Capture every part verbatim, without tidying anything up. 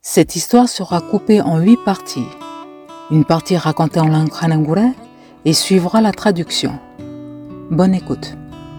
Cette histoire sera coupée en huit parties. Une partie racontée en langue Hanangura et suivra la traduction. Bonne écoute.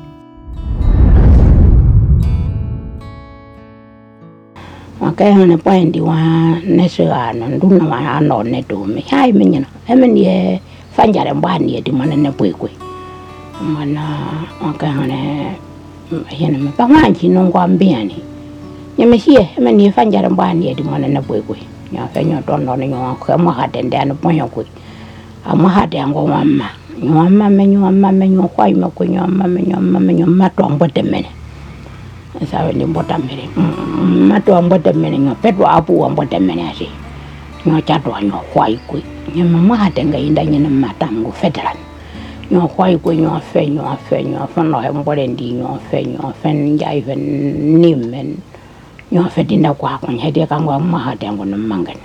Okay, on a point di wa neswa no nduna wa no ne do me hai me nyina e me ne fanjare mbani di mana ne bwekwe mana okay hane yana me panganji no ngwambiani nyame hie e me ne fanjare mbani di mana ne bwekwe nya fa nyo don no nyo ko mo hade ndane ponyo ko ama hade ngo mama nyo mama me nyo mama me nyo kwai me ko nyo mama me nyo mama me nyo mato mbote mene sabe ni mbota mene mato mbote mene nyo peto apu mbote mene asi nyo chato nyo kwai ko nyo mama hade nga inda nyina matango federal nyo kwai ko nyo fe nyo fe nyo fa no he mbole ndi nyo fe nyo fe njai fe nimen nyo fe dinda kwa ko hede kangwa ma hade ngo no mangane.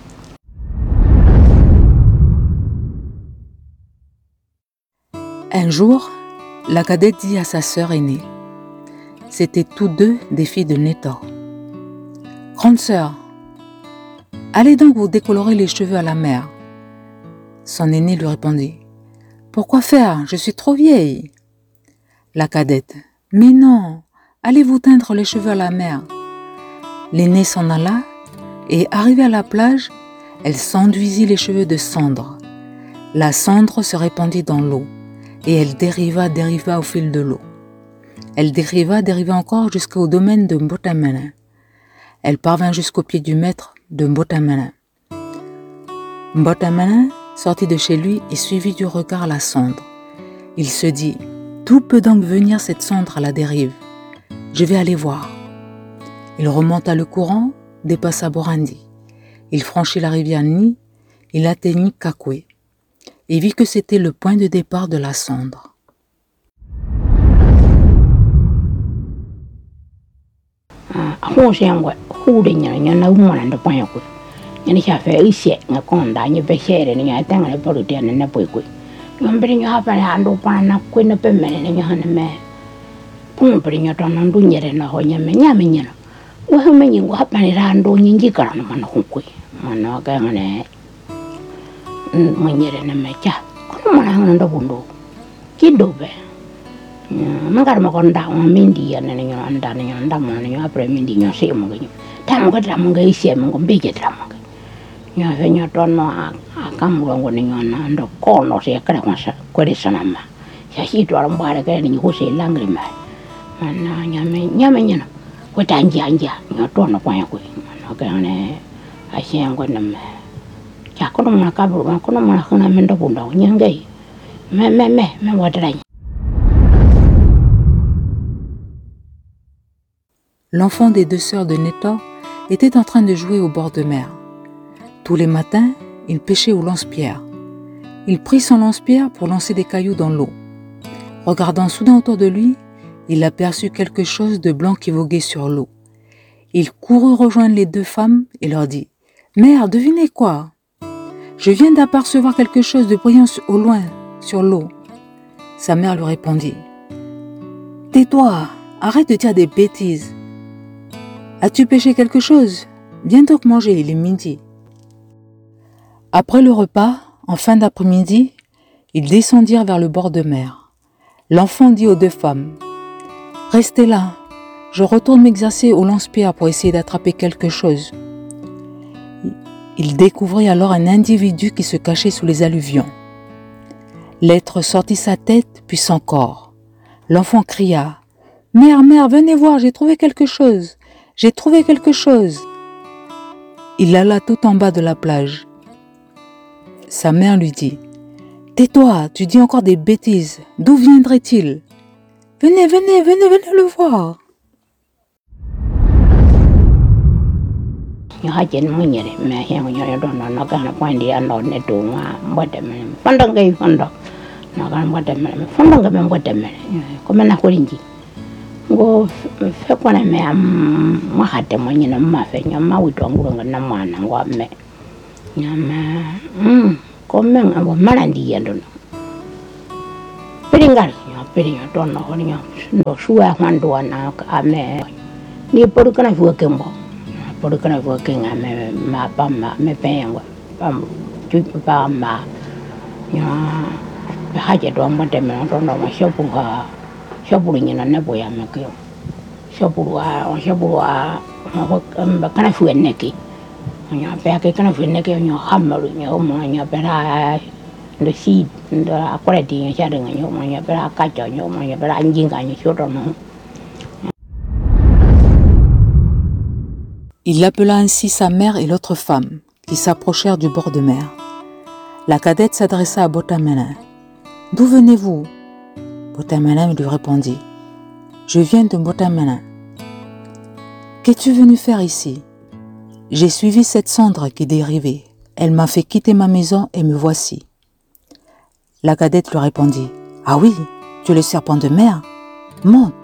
Un jour, la cadette dit à sa sœur aînée. C'étaient tous deux des filles de Netor. « Grande sœur, allez donc vous décolorer les cheveux à la mer. » Son aînée lui répondit. « Pourquoi faire? Je suis trop vieille. » La cadette. « Mais non, allez vous teindre les cheveux à la mer. » L'aînée s'en alla et, arrivée à la plage, elle s'enduisit les cheveux de cendre. La cendre se répandit dans l'eau et elle dériva, dériva au fil de l'eau. Elle dériva, dériva encore jusqu'au domaine de Mbotamana. Elle parvint jusqu'au pied du maître de Mbotamana. Mbotamana sortit de chez lui et suivit du regard la cendre. Il se dit, d'où peut donc venir cette cendre à la dérive? Je vais aller voir. Il remonta le courant, dépassa Borandi. Il franchit la rivière Ni, il atteignit Kakwe et vit que c'était le point de départ de la cendre. Ho shengwe hu de nya nya na mo na ndo panya ko nya ni sha fe ise nga konda nya be shere ni nya tanga le polu de na na pwe ko ngambere nya ha pa na ndo pa na ko na pe me ne nya ha na me pum pe nya to na ndu nyere na ho nya me nya me nya wo ha me nyi ha pa ni ra ndo nyi ngi ka na ma na ko ko ma na ka ngane mo nyere na me cha ko mo na ndo bundo kido be mangara makonda mindi ya nene nyo anda nyo anda mo nyo apre mindi nyo se mo nyo tam ko tra mo ngai se mo mbike tra mo nyo fe nyo tono akamu ngo nyo na ndo kono se kra kwa sa kwere sanama ya hitu ala mbara ka ni ko se langri mai mana nyame nyame nyana ko tanja anja nyo tono kwa ya ko no ka ne a se ngo na me ya ko no ka bru ko no ma khana me ndo bunda nyangai me me me me wadra. L'enfant des deux sœurs de Netor était en train de jouer au bord de mer. Tous les matins, il pêchait au lance-pierre. Il prit son lance-pierre pour lancer des cailloux dans l'eau. Regardant soudain autour de lui, il aperçut quelque chose de blanc qui voguait sur l'eau. Il courut rejoindre les deux femmes et leur dit « Mère, devinez quoi? Je viens d'apercevoir quelque chose de brillant au loin, sur l'eau. » Sa mère lui répondit « Tais-toi, arrête de dire des bêtises. As-tu pêché quelque chose? Viens donc manger, il est midi. » Après le repas, en fin d'après-midi, ils descendirent vers le bord de mer. L'enfant dit aux deux femmes « Restez là, je retourne m'exercer au lance-pierre pour essayer d'attraper quelque chose. » Il découvrit alors un individu qui se cachait sous les alluvions. L'être sortit sa tête puis son corps. L'enfant cria « Mère, mère, venez voir, j'ai trouvé quelque chose. J'ai trouvé quelque chose. » Il alla tout en bas de la plage. Sa mère lui dit « Tais-toi, tu dis encore des bêtises. D'où viendrait-il? Venez, venez, venez, venez le voir. » Go fe kwana me ma hate mo nyina ma fe nyama wito ngulonga na mwana ngwa me nyama mm ko me ngwa malandi yendo piringal nya piringa tono ho nya ndo suwa hwando na ka me ni poru kana fu kembo pour le canard working, ma pamma, me pengue, pam, tu peux pas ma. Haja doang pada me ron ma shopu ha shopu ni na ne boya me ke shopu a shopu a ba kana fu ne ki nya pe ke kana fu ne ke nya hamaru nya mo nya pe ra le si da akore di nya sha de nya mo nya pe ra ka jo nya mo nya pe ra jing ka nya sho no. Il appela ainsi sa mère et l'autre femme, qui s'approchèrent du bord de mer. La cadette s'adressa à Botamana. « D'où venez-vous » Botamana lui répondit. « Je viens de Botamana. »« Qu'es-tu venu faire ici ?»« J'ai suivi cette cendre qui dérivait. Elle m'a fait quitter ma maison et me voici. » La cadette lui répondit. « Ah oui, tu es le serpent de mer. Monte !»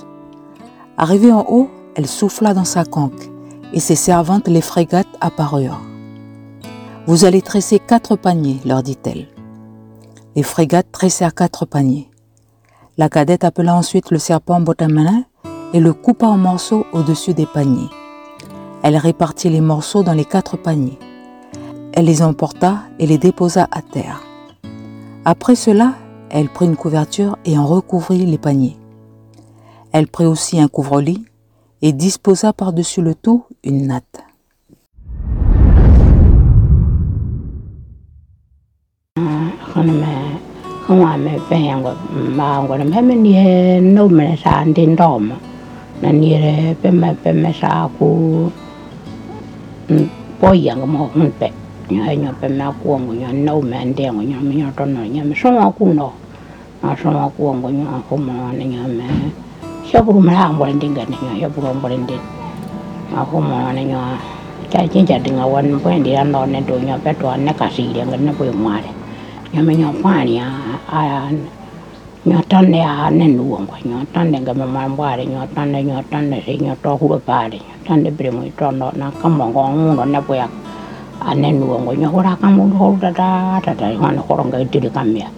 Arrivée en haut, elle souffla dans sa conque et ses servantes, les frégates, apparurent. « Vous allez tresser quatre paniers, leur dit-elle. Les frégates tressèrent quatre paniers. La cadette appela ensuite le serpent Botamana et le coupa en morceaux au-dessus des paniers. Elle répartit les morceaux dans les quatre paniers. Elle les emporta et les déposa à terre. Après cela, elle prit une couverture et en recouvrit les paniers. Elle prit aussi un couvre-lit et disposa par-dessus le tout une natte. Không ai mẹ bèn của mà của nó mấy mình đi nấu mẹ sáng đến đó mà là đi rồi bên mẹ bên mẹ sáng cô bôi yang mà không bẹ nhớ nhớ bên mẹ cuồng của nhớ nấu mẹ đen của nhớ nhớ cho nó nhớ mẹ sống ở cuồng đó à sống ở cuồng của nhớ không mà nhớ mẹ sao bố mẹ làm bữa đến cái nhớ sao bố bữa đến à không mà nhớ cái chính chất đừng ở bên bên đi ăn đó nên tụi nhớ bé tụi nó cả xì đen cái nó bôi ngoài đấy nhớ mẹ nhớ qua nè à nhớ tan này à nên luồng quá nhớ tan này cái mà mà qua đấy nhớ tan này nhớ tan này nhớ to hú ba đấy tan này bề ngoài tròn đó nó không mỏng con nó nó bôi à nên luồng quá nhớ ra không muốn hú ra ra ra ra hoàn nó không cái gì được làm gì.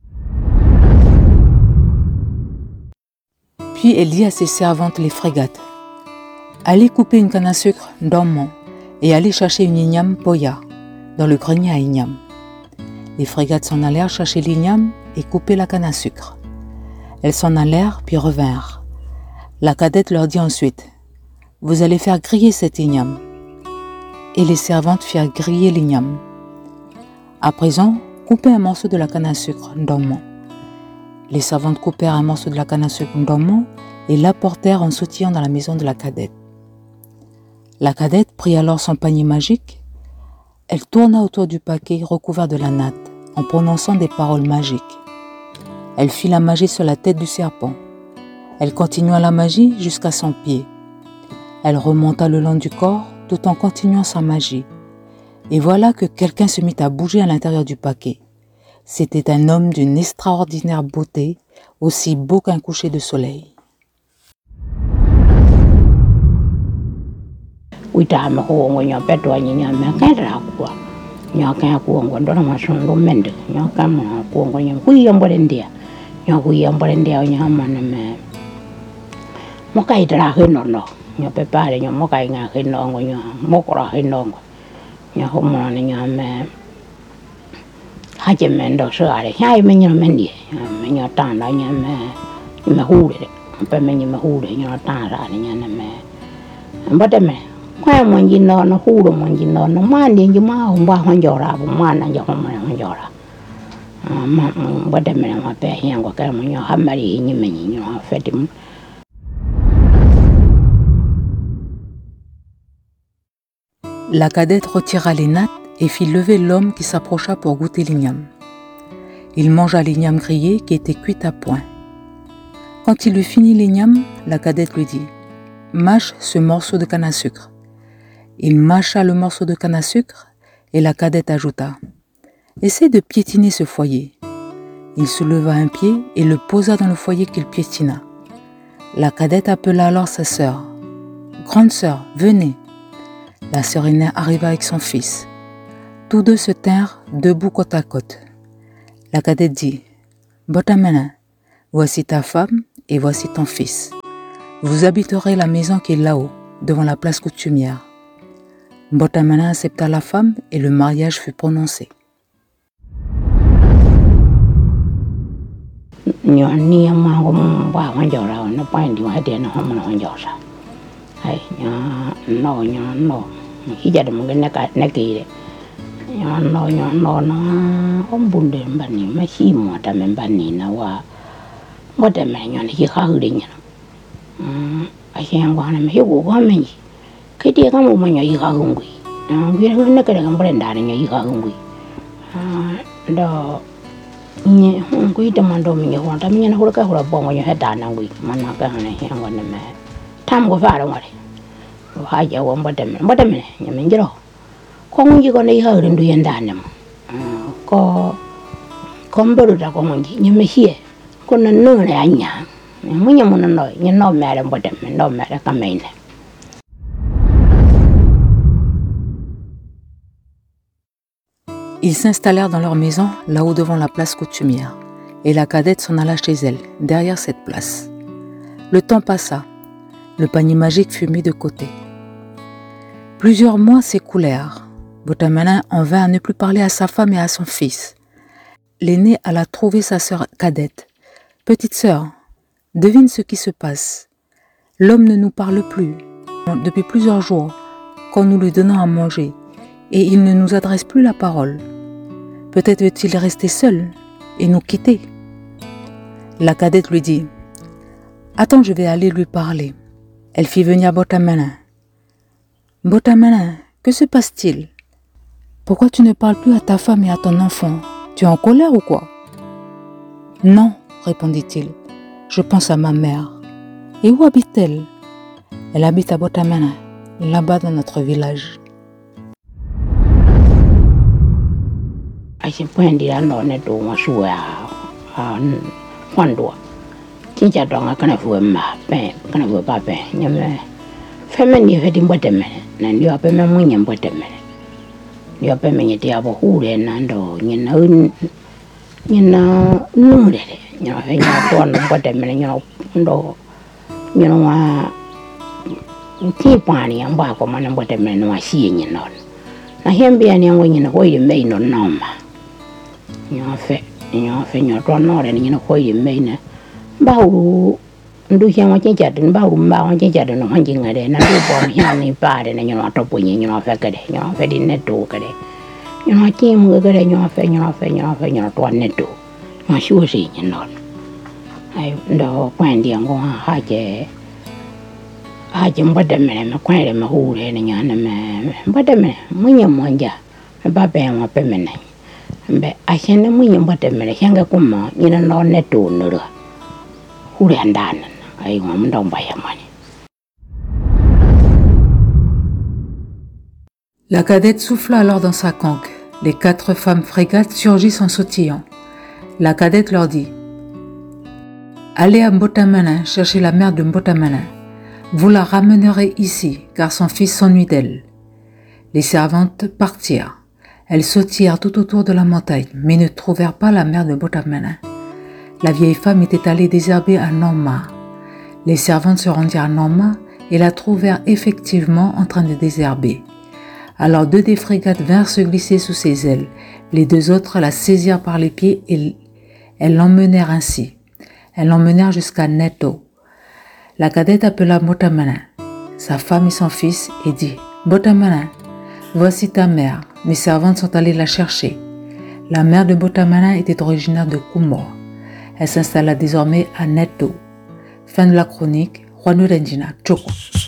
Puis elle dit à ses servantes les frégates, « Allez couper une canne à sucre d'Ormont et allez chercher une igname poya dans le grenier à igname. » Les frégates s'en allèrent chercher l'igname et couper la canne à sucre. Elles s'en allèrent puis revinrent. La cadette leur dit ensuite, « Vous allez faire griller cette igname. » Et les servantes firent griller l'igname. À présent, coupez un morceau de la canne à sucre d'Ormont. Les servantes coupèrent un morceau de la canne à sucre d'Ormont et l'apportèrent en sautillant dans la maison de la cadette. La cadette prit alors son panier magique. Elle tourna autour du paquet recouvert de la natte en prononçant des paroles magiques. Elle fit la magie sur la tête du serpent. Elle continua la magie jusqu'à son pied. Elle remonta le long du corps tout en continuant sa magie. Et voilà que quelqu'un se mit à bouger à l'intérieur du paquet. C'était un homme d'une extraordinaire beauté, aussi beau qu'un coucher de soleil. Ui ta mà hồ ngồi nhỏ bé tuổi như nhà mẹ cái ra của nhỏ cái của của đó là mà sống đồ men được nhỏ cái mà của của nhà quý ông bên địa nhỏ quý ông bên địa nhỏ mà nè một cái ra hơi nọ nọ nhỏ bé ba đấy nhỏ một cái ngà hơi nọ của nhỏ một cái hơi nọ nhỏ hôm mà này nhỏ mẹ hai chị mẹ đó sửa đấy hai mấy nhỏ men địa mấy nhỏ tan đó nhỏ mẹ mà hú đấy bé mấy nhỏ mà hú đấy nhỏ tan ra đấy nhỏ mẹ bắt đấy mẹ qua mình nhìn nó nó hú được mình nhìn nó nó man đi chứ mà hôm qua hôm giờ ra hôm man là giờ hôm nay hôm giờ ra mà bắt đấy mẹ mà bé hiện qua cái mình nhỏ hâm đi như mình nhỏ phải tìm. La cadette retira les nattes et fit lever l'homme qui s'approcha pour goûter l'igname. Il mangea l'igname grillée qui était cuite à point. Quand il eut fini l'igname, la cadette lui dit « Mâche ce morceau de canne à sucre ». Il mâcha le morceau de canne à sucre et la cadette ajouta « Essaie de piétiner ce foyer ». Il souleva un pied et le posa dans le foyer qu'il piétina. La cadette appela alors sa sœur. « Grande sœur, venez ». La sœur aînée arriva avec son fils. Tous deux se tinrent debout côte à côte. La cadette dit « Botamana, voici ta femme et voici ton fils. Vous habiterez la maison qui est là-haut, devant la place coutumière. Botamana accepta la femme et le mariage fut prononcé. Nyoni mango mwa wanjora no pandi wa de no homo no wanjora. Ai nya no nya no. Hija de mungkin nak nak kiri. Nya no nya no no ombunde mbani mashi mo ta mbani na wa. Bote me nya ni ha hu de nya. Mm a hian wa na me hu wa me. Ke dia ka mo nya hi ha hu ngui. Ngui na ka ka brenda nya hi ha hu ngui. Ah do nye ngui de mando me ho ta me na ho ka ho la bo nya ha da na ngui. Mana ka na hian wa na me. Tam ko fa ra wa hai giờ ông bắt đầm bắt đầm này nhà mình chứ đâu con gì con đi hơi đến đuôi đàn nè có con bự ra con gì nhưng mà here con nó nương này anh nhá mới nhà mình nói nhà nó mẹ làm bắt đầm nó mẹ là cái mày này. Ils s'installèrent dans leur maison, là-haut devant la place coutumière, et la cadette s'en alla chez elle, derrière cette place. Le temps passa, le panier magique fut mis de côté. Plusieurs mois s'écoulèrent. Botamana en vint à ne plus parler à sa femme et à son fils. L'aîné alla trouver sa sœur cadette. « Petite sœur, devine ce qui se passe. L'homme ne nous parle plus depuis plusieurs jours quand nous lui donnons à manger et il ne nous adresse plus la parole. Peut-être veut-il rester seul et nous quitter. » La cadette lui dit « Attends, je vais aller lui parler. » Elle fit venir Botamana. « Botamana, que se passe-t-il? Pourquoi tu ne parles plus à ta femme et à ton enfant? Tu es en colère ou quoi? » « Non, répondit-il, je pense à ma mère. Et où habite-t-elle? Elle habite à Botamana, là-bas dans notre village. » Chính don ga kana fu ma pe kana fu pa pe nyame feme ni fe di mbote me na ndio pe me munye mbote me ndio pe me nyeti abo hure na ndo nyina nyina nure nya fe nya ton mbote me nya ndo nyina wa ti pani amba ko mana mbote me no asi nyina na hembe ya ni ngo nyina ko yi me no noma nya fe nya fe nya ton no re nyina ko yi me na bao ndu hiang che cha den bao bao che cha den no han jing ade na du bo hiang ni pa de na nyo to pu ni nyo fa ka de nyo fa di ne tu ka de nyo chi mu ka de nyo fa nyo fa nyo fa nyo to ne tu nyo shu si ni no ai ndo kwan diang ko ha che ha che mba de me me kwan de ma hu de ni nya na me mba de me mu nya mo ja ba be ma pe me ne be a chen mu nya mba de me hiang ka ko ma ni na no ne tu no ro. La cadette souffla alors dans sa conque. Les quatre femmes frégates surgissent en sautillant. La cadette leur dit « Allez à Botamana chercher la mère de Botamana. Vous la ramènerez ici, car son fils s'ennuie d'elle. » Les servantes partirent. Elles sautillèrent tout autour de la montagne, mais ne trouvèrent pas la mère de Botamana. La vieille femme était allée désherber à Norma. Les servantes se rendirent à Norma et la trouvèrent effectivement en train de désherber. Alors deux des frégates vinrent se glisser sous ses ailes. Les deux autres la saisirent par les pieds et elles l'emmenèrent ainsi. Elles l'emmenèrent jusqu'à Neto. La cadette appela Botamana, sa femme et son fils, et dit « Botamana, voici ta mère. Mes servantes sont allées la chercher. » La mère de Botamana était originaire de Kumor. Elle s'installa désormais à Neto. Fin de la chronique. Juan Urendina, Choco.